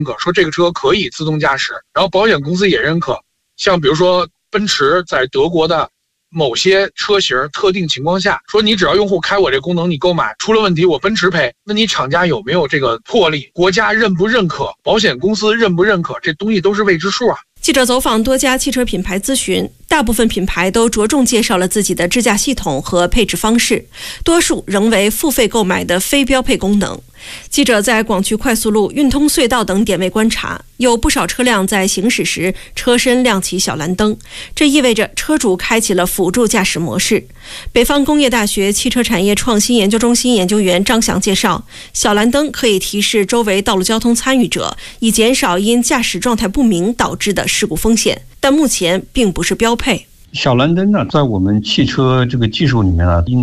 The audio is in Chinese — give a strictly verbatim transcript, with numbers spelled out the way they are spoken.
可，说这个车可以自动驾驶，然后保险公司也认可。像比如说奔驰在德国的某些车型特定情况下，说你只要用户开我这功能，你购买出了问题我奔驰赔，那你厂家有没有这个魄力，国家认不认可，保险公司认不认可，这东西都是未知数啊。 记者走访多家汽车品牌咨询，大部分品牌都着重介绍了自己的智驾系统和配置方式，多数仍为付费购买的非标配功能。记者在广渠快速路、运通隧道等点位观察，有不少车辆在行驶时车身亮起小蓝灯，这意味着车主开启了辅助驾驶模式。北方工业大学汽车产业创新研究中心研究员张翔介绍，小蓝灯可以提示周围道路交通参与者，以减少因驾驶状态不明导致的事故风险，但目前并不是标配。 小蓝灯呢，在我们汽车这个技术里面呢，应